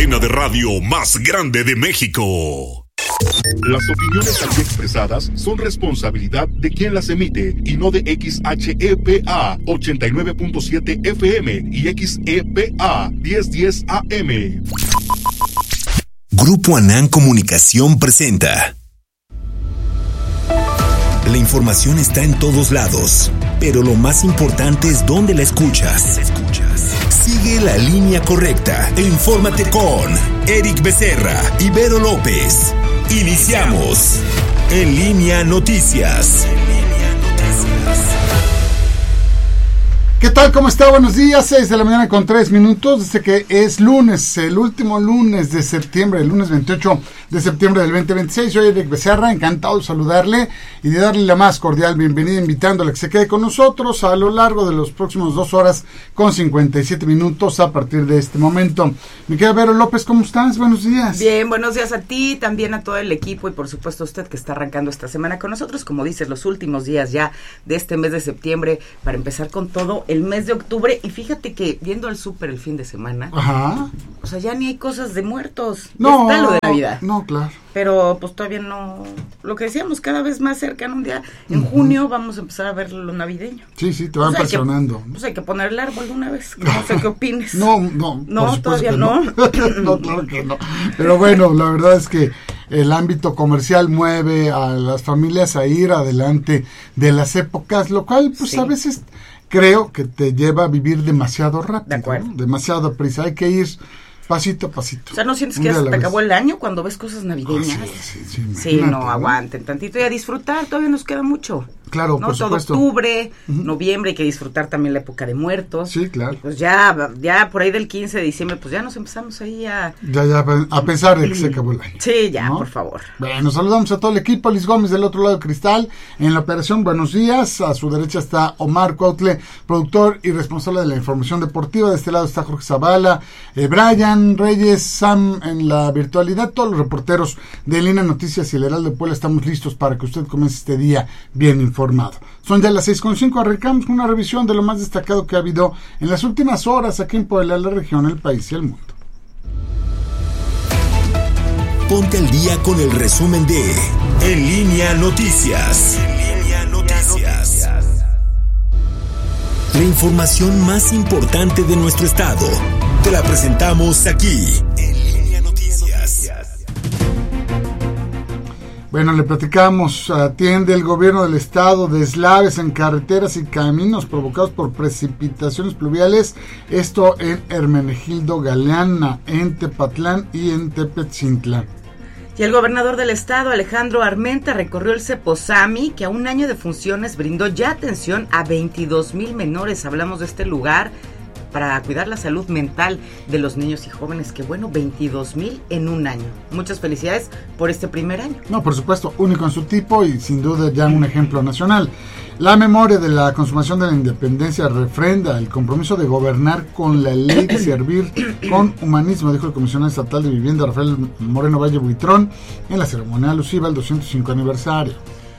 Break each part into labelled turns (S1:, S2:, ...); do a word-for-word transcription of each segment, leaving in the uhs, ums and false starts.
S1: cadena de radio más grande de México.
S2: Las opiniones aquí expresadas son responsabilidad de quien las emite y no de X H E P A ochenta y nueve punto siete F M y X E P A diez diez A M.
S3: Grupo Anán Comunicación presenta. La información está en todos lados, pero lo más importante es dónde la escuchas. Sigue la línea correcta e infórmate con Eric Becerra y Vero López. Iniciamos En Línea Noticias.
S4: ¿Qué tal? ¿Cómo está? Buenos días, seis de la mañana con tres minutos, desde que es lunes, el último lunes de septiembre, el lunes veintiocho de septiembre del veinte veintiséis. Soy Eric Becerra, encantado de saludarle y de darle la más cordial bienvenida, invitándole a que se quede con nosotros a lo largo de los próximos dos horas con cincuenta y siete minutos a partir de este momento. Mi querida Vero López, ¿cómo estás? Buenos días.
S5: Bien, buenos días a ti, también a todo el equipo y por supuesto a usted que está arrancando esta semana con nosotros, como dices, los últimos días ya de este mes de septiembre para empezar con todo el mes de octubre. Y fíjate que viendo al súper el fin de semana,
S4: Ajá.
S5: o sea, ya ni hay cosas de muertos.
S4: No,
S5: está lo de Navidad.
S4: No, claro.
S5: Pero pues todavía no, lo que decíamos, cada vez más cercano un día, en uh-huh. junio vamos a empezar a ver lo navideño.
S4: Sí, sí, te van
S5: pues
S4: presionando.
S5: Pues hay que poner el árbol de una vez, no sé qué opines.
S4: No, no.
S5: No, todavía no.
S4: No. No, claro que no. Pero bueno, la verdad es que el ámbito comercial mueve a las familias a ir adelante de las épocas, lo cual pues sí. a veces creo que te lleva a vivir demasiado rápido,
S5: de acuerdo.
S4: ¿no? Demasiado prisa, hay que ir pasito a pasito.
S5: O sea, ¿no sientes que ya se te acabó el año cuando ves cosas navideñas?
S4: Ah, sí, sí, sí,
S5: sí, no, aguanten tantito y a disfrutar, todavía nos queda mucho.
S4: Claro,
S5: ¿no?
S4: por
S5: Todo
S4: supuesto.
S5: octubre,
S4: uh-huh.
S5: noviembre, hay que disfrutar también la época de muertos.
S4: Sí, claro.
S5: Pues ya, ya por ahí del quince de diciembre, pues ya nos empezamos ahí a...
S4: Ya, ya, a pensar de que se acabó el año.
S5: Sí, ya,
S4: ¿no?
S5: por favor.
S4: Bueno, saludamos a todo el equipo. Liz Gómez del otro lado de Cristal en la operación. Buenos días. A su derecha está Omar Cuautle, productor y responsable de la información deportiva. De este lado está Jorge Zavala, eh, Brian Reyes, Sam en la virtualidad. Todos los reporteros de Línea Noticias y el Heraldo de Puebla estamos listos para que usted comience este día bien informado. Son ya las seis con cinco, arrancamos con una revisión de lo más destacado que ha habido en las últimas horas aquí en Puebla, la región, el país y el mundo.
S3: Ponte al día con el resumen de En Línea Noticias. En Línea Noticias. La información más importante de nuestro estado te la presentamos aquí en Línea Noticias.
S4: Bueno, le platicamos, atiende el gobierno del estado deslaves en carreteras y caminos provocados por precipitaciones pluviales, esto en Hermenegildo Galeana, en Tepatlán y en Tepetzintlán.
S5: Y el gobernador del estado, Alejandro Armenta, recorrió el Ceposami, que a un año de funciones brindó ya atención a veintidós mil menores. Hablamos de este lugar para cuidar la salud mental de los niños y jóvenes, que bueno, veintidós mil en un año. Muchas felicidades por este primer año.
S4: No, por supuesto, único en su tipo y sin duda ya un ejemplo nacional. La memoria de la consumación de la independencia refrenda el compromiso de gobernar con la ley, de servir con humanismo, dijo el comisionado estatal de vivienda Rafael Moreno Valle Buitrón en la ceremonia alusiva al doscientos cinco aniversario.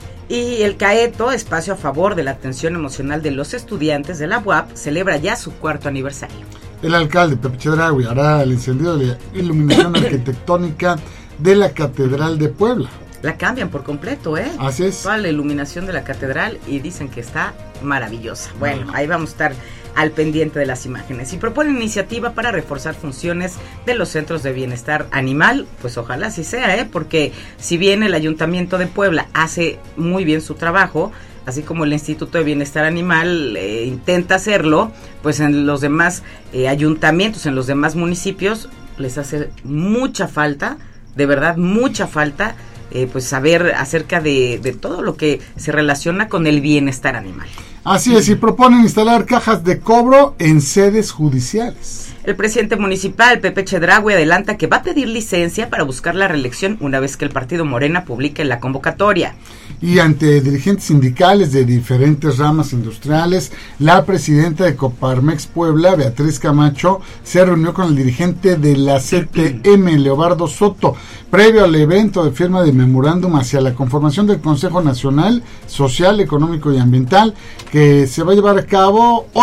S5: Y el CAETO, espacio a favor de la atención emocional de los estudiantes de la U A P, celebra ya su cuarto aniversario.
S4: El alcalde Pepe Chedraui hará el encendido de la iluminación arquitectónica de la Catedral de Puebla.
S5: La cambian por completo, ¿eh?
S4: Así es.
S5: Toda la iluminación de la catedral y dicen que está maravillosa. Bueno, ahí vamos a estar al pendiente de las imágenes. Y proponen iniciativa para reforzar funciones de los centros de bienestar animal. Pues ojalá así sea, ¿eh? Porque si bien el Ayuntamiento de Puebla hace muy bien su trabajo, así como el Instituto de Bienestar Animal eh, intenta hacerlo, pues en los demás eh, ayuntamientos, en los demás municipios, les hace mucha falta, de verdad mucha falta, eh, pues saber acerca de, de todo lo que se relaciona con el bienestar animal.
S4: Así es, y proponen instalar cajas de cobro en sedes judiciales.
S5: El presidente municipal, Pepe Chedraui, adelanta que va a pedir licencia para buscar la reelección una vez que el partido Morena publique la convocatoria.
S4: Y ante dirigentes sindicales de diferentes ramas industriales, la presidenta de Coparmex Puebla, Beatriz Camacho, se reunió con el dirigente de la C T M, Leobardo Soto, previo al evento de firma de memorándum hacia la conformación del Consejo Nacional Social, Económico y Ambiental, que se va a llevar a cabo hoy.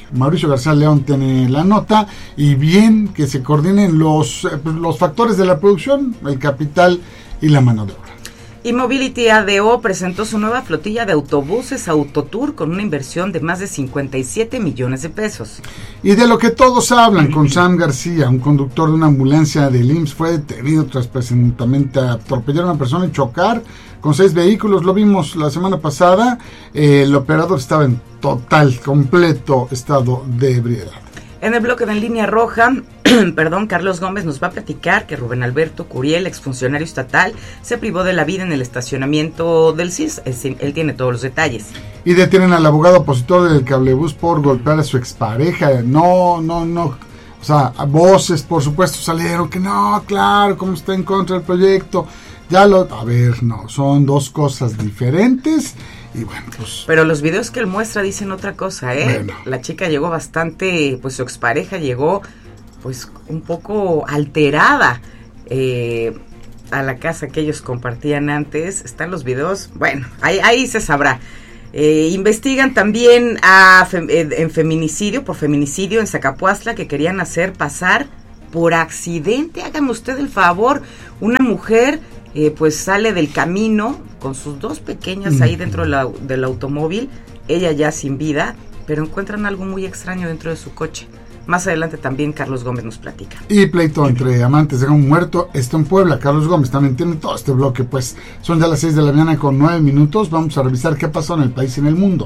S4: Mauricio García León tiene la nota, y bien que se coordinen los, los factores de la producción, el capital y la mano de obra.
S5: Y Mobility A D O presentó su nueva flotilla de autobuses Autotour con una inversión de más de cincuenta y siete millones de pesos.
S4: Y de lo que todos hablan, con Sam García, un conductor de una ambulancia del I M S S fue detenido tras presuntamente atropellar a una persona y chocar con seis vehículos. Lo vimos la semana pasada. Eh, el operador estaba en total, completo estado de ebriedad.
S5: En el bloque de En Línea Roja, perdón, Carlos Gómez nos va a platicar que Rubén Alberto Curiel, exfuncionario estatal, se privó de la vida en el estacionamiento del C I S. Él tiene todos los detalles.
S4: Y detienen al abogado opositor del cablebús por golpear a su expareja. No, no, no. O sea, voces, por supuesto, salieron que no, claro, como está en contra del proyecto. Ya lo... A ver, no, son dos cosas diferentes. Y bueno, pues...
S5: Pero los videos que él muestra dicen otra cosa, ¿eh?
S4: Bueno.
S5: La chica llegó bastante, pues su expareja llegó, pues un poco alterada eh, a la casa que ellos compartían antes. Están los videos, bueno, ahí, ahí se sabrá. Eh, investigan también a fem, eh, en feminicidio, por feminicidio en Zacapuastla, que querían hacer pasar por accidente. Hágame usted el favor, una mujer... Eh, pues sale del camino con sus dos pequeñas ahí dentro de la, del automóvil, ella ya sin vida, pero encuentran algo muy extraño dentro de su coche. Más adelante también Carlos Gómez nos platica.
S4: Y pleito entre amantes de un muerto está en Puebla. Carlos Gómez también tiene todo este bloque, pues son ya las seis de la mañana con nueve minutos. Vamos a revisar qué pasó en el país y en el mundo.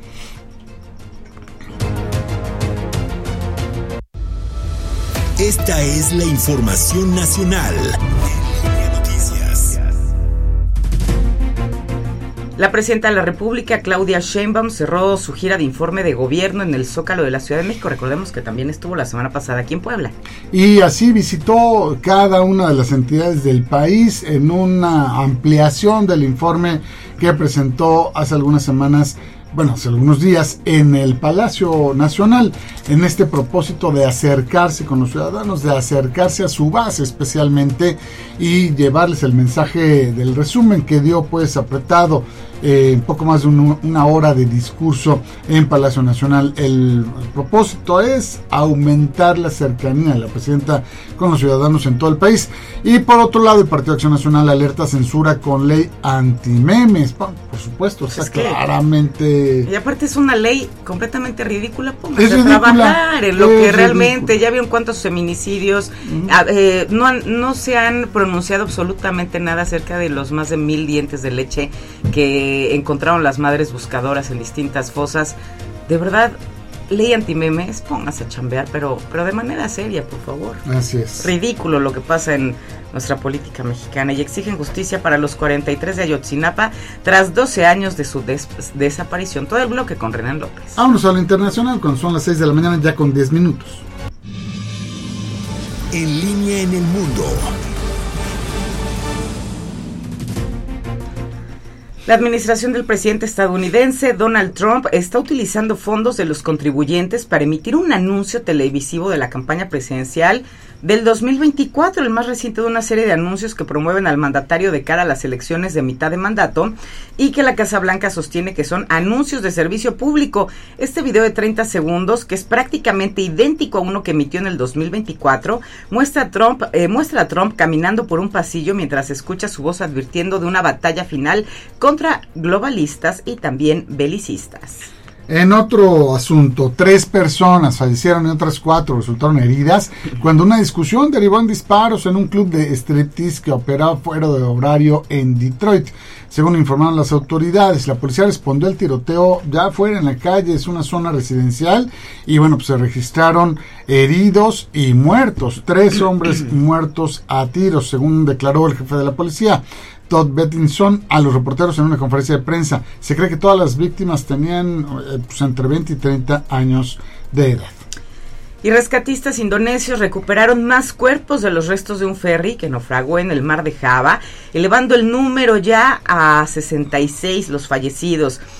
S3: Esta es la información nacional.
S5: La presidenta de la República, Claudia Sheinbaum, cerró su gira de informe de gobierno en el Zócalo de la Ciudad de México. Recordemos que también estuvo la semana pasada aquí en Puebla.
S4: Y así visitó cada una de las entidades del país en una ampliación del informe que presentó hace algunas semanas, bueno, hace algunos días, en el Palacio Nacional, en este propósito de acercarse con los ciudadanos, de acercarse a su base especialmente, y llevarles el mensaje del resumen que dio pues apretado, eh, un poco más de un, una hora de discurso en Palacio Nacional. El, el propósito es aumentar la cercanía de la presidenta con los ciudadanos en todo el país. Y por otro lado, el Partido Acción Nacional alerta censura con ley antimemes. Por supuesto,
S5: pues
S4: está
S5: es que,
S4: claramente...
S5: Y aparte es una ley completamente ridícula. Pónganse
S4: es
S5: a
S4: ridícula,
S5: trabajar en lo
S4: es
S5: que realmente,
S4: ridícula.
S5: Ya vieron cuántos feminicidios, uh-huh. a, eh, no, han, no se han pronunciado absolutamente nada acerca de los más de mil dientes de leche que encontraron las madres buscadoras en distintas fosas. De verdad, ley antimemes, pónganse a chambear, pero, pero de manera seria, por favor.
S4: Así es.
S5: Ridículo lo que pasa en nuestra política mexicana, y exigen justicia para los cuarenta y tres de Ayotzinapa tras doce años de su des- desaparición. Todo el bloque con Renan López.
S4: Vámonos a lo internacional cuando son las seis de la mañana ya con diez minutos.
S3: En línea en el mundo.
S5: La administración del presidente estadounidense Donald Trump está utilizando fondos de los contribuyentes para emitir un anuncio televisivo de la campaña presidencial del dos mil veinticuatro, el más reciente de una serie de anuncios que promueven al mandatario de cara a las elecciones de mitad de mandato, y que la Casa Blanca sostiene que son anuncios de servicio público. Este video de treinta segundos, que es prácticamente idéntico a uno que emitió en el dos mil veinticuatro, muestra a Trump, eh, muestra a Trump caminando por un pasillo mientras escucha su voz advirtiendo de una batalla final contra globalistas y también belicistas.
S4: En otro asunto, tres personas fallecieron y otras cuatro resultaron heridas cuando una discusión derivó en disparos en un club de striptease que operaba fuera de horario en Detroit. Según informaron las autoridades, la policía respondió al tiroteo ya fuera en la calle, es una zona residencial, y bueno, pues se registraron heridos y muertos, tres hombres muertos a tiros, según declaró el jefe de la policía, Todd Bettinson, a los reporteros en una conferencia de prensa. Se cree que todas las víctimas tenían eh, pues entre veinte y treinta años de edad.
S5: Y rescatistas indonesios recuperaron más cuerpos de los restos de un ferry que naufragó en el mar de Java, elevando el número ya a sesenta y seis los fallecidos.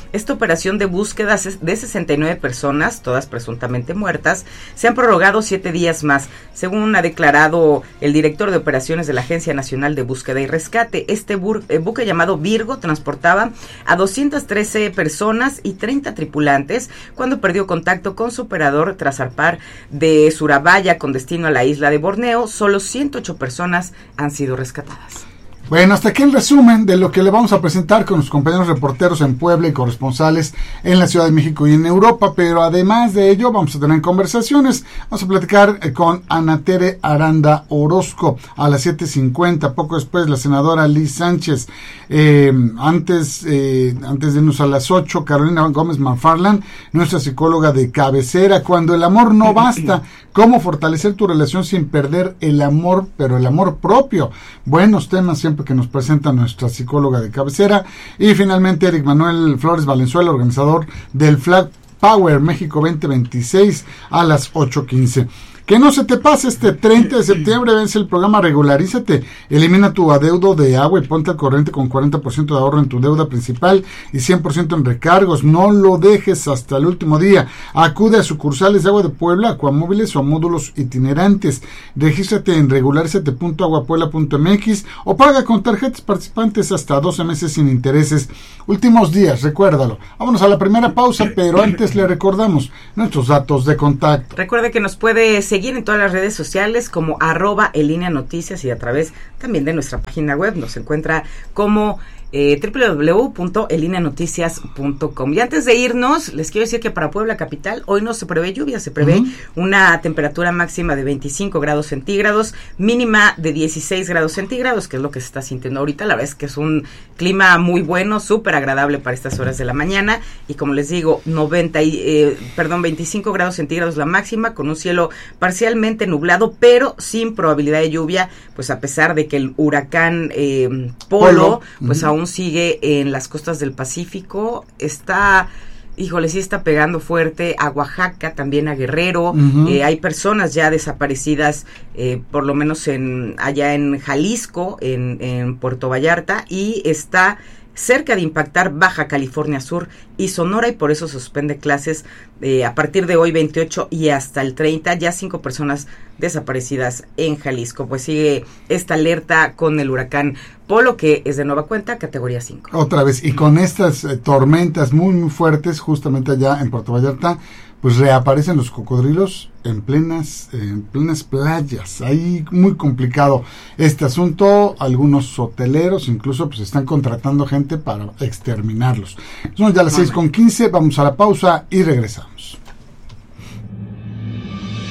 S5: Esta operación de búsqueda de sesenta y nueve personas, todas presuntamente muertas, se han prorrogado siete días más, según ha declarado el director de operaciones de la Agencia Nacional de Búsqueda y Rescate. Este bur- eh, buque llamado Virgo transportaba a doscientas trece personas y treinta tripulantes cuando perdió contacto con su operador tras zarpar de Surabaya con destino a la isla de Borneo. Solo ciento ocho personas han sido rescatadas.
S4: Bueno, hasta aquí el resumen de lo que le vamos a presentar con los compañeros reporteros en Puebla y corresponsales en la Ciudad de México y en Europa, pero además de ello vamos a tener conversaciones. Vamos a platicar eh, con Ana Tere Aranda Orozco a las siete cincuenta, poco después la senadora Liz Sánchez, eh, antes, eh, antes de irnos a las ocho, Carolina Gómez McFarland, nuestra psicóloga de cabecera, cuando el amor no basta, cómo fortalecer tu relación sin perder el amor, pero el amor propio. Buenos temas siempre que nos presenta nuestra psicóloga de cabecera. Y finalmente Eric Manuel Flores Valenzuela, organizador del Flag Power México veinte veintiséis a las ocho quince. Que no se te pase, este treinta de septiembre vence el programa Regularízate. Elimina tu adeudo de agua y ponte al corriente con cuarenta por ciento de ahorro en tu deuda principal y cien por ciento en recargos. No lo dejes hasta el último día. Acude a sucursales de Agua de Puebla, Acuamóviles o a módulos itinerantes. Regístrate en regularízate punto aguapuebla punto m x o paga con tarjetas participantes hasta doce meses sin intereses. Últimos días, recuérdalo. Vámonos a la primera pausa, pero antes le recordamos nuestros datos de contacto.
S5: Recuerde que nos puede seguir seguir en todas las redes sociales como arroba en línea noticias y a través también de nuestra página web. Nos encuentra como eh, doble u doble u doble u punto en línea noticias punto com. Y antes de irnos, les quiero decir que para Puebla capital hoy no se prevé lluvia, se prevé uh-huh. una temperatura máxima de veinticinco grados centígrados, mínima de dieciséis grados centígrados, que es lo que se está sintiendo ahorita. La verdad es que es un clima muy bueno, súper agradable para estas horas de la mañana, y como les digo, noventa y, eh, perdón, veinticinco grados centígrados la máxima, con un cielo parcialmente nublado, pero sin probabilidad de lluvia, pues a pesar de que el huracán eh, Polo, Polo. pues uh-huh. aún sigue en las costas del Pacífico. Está, híjole, sí está pegando fuerte a Oaxaca, también a Guerrero. Uh-huh. Eh, hay personas ya desaparecidas, eh, por lo menos en allá en Jalisco, en, en Puerto Vallarta, y está cerca de impactar Baja California Sur y Sonora, y por eso suspende clases eh, a partir de hoy veintiocho y hasta el treinta, ya cinco personas desaparecidas en Jalisco. Pues sigue esta alerta con el huracán Polo, que es de nueva cuenta categoría cinco.
S4: Otra vez, y con estas eh, tormentas muy muy fuertes, justamente allá en Puerto Vallarta, pues reaparecen los cocodrilos en plenas en plenas playas. Ahí muy complicado este asunto. Algunos hoteleros incluso pues están contratando gente para exterminarlos. Son ya las seis con quince, vamos a la pausa y regresamos.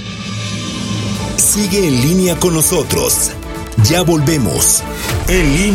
S3: Sigue en línea con nosotros. Ya volvemos. En línea.